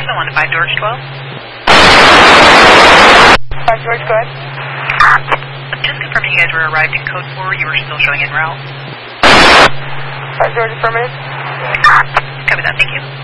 Person 1 to 5 George 12. 5 George, go ahead. Just confirming you guys were arrived in code 4. You were still showing en route. 5 George, affirmative. Copy that. Thank you.